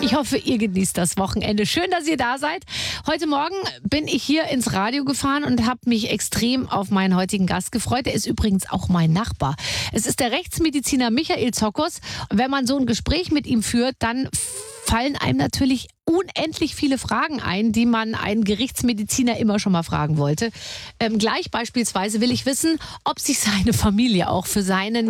Ich hoffe, ihr genießt das Wochenende. Schön, dass ihr da seid. Heute Morgen bin ich hier ins Radio gefahren und habe mich extrem auf meinen heutigen Gast gefreut. Er ist übrigens auch mein Nachbar. Es ist der Rechtsmediziner Michael Zokos. Und wenn man so ein Gespräch mit ihm führt, dann fallen einem natürlich unendlich viele Fragen ein, die man einen Gerichtsmediziner immer schon mal fragen wollte. Gleich beispielsweise will ich wissen, ob sich seine Familie auch für seinen